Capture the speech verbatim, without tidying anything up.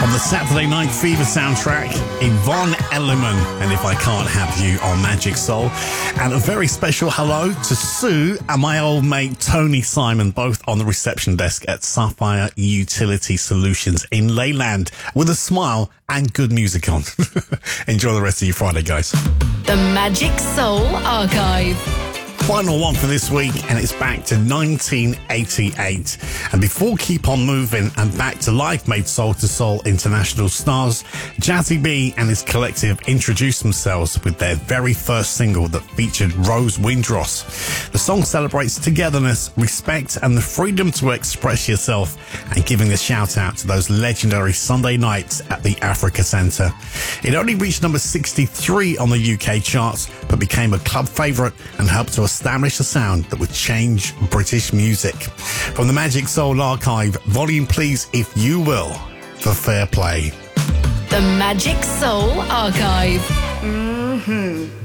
On the Saturday Night Fever soundtrack, Yvonne Elliman and If I Can't Have You on Magic Soul. And a very special hello to Sue and my old mate Tony Simon, both on the reception desk at Sapphire Utility Solutions in Leyland, with a smile and good music on. Enjoy the rest of your Friday, guys. The Magic Soul Archive. Final one for this week, and it's back to nineteen eighty-eight. And before Keep On Moving and Back to Life made Soul to Soul international stars, Jazzy B and his collective introduced themselves with their very first single that featured Rose Windross. The song celebrates togetherness, respect, and the freedom to express yourself, and giving a shout out to those legendary Sunday nights at the Africa Centre. It only reached number sixty-three on the U K charts, but became a club favourite and helped to establish a sound that would change British music. From the Magic Soul Archive, volume please, if you will, for Fair Play. The Magic Soul Archive. Mm-hmm.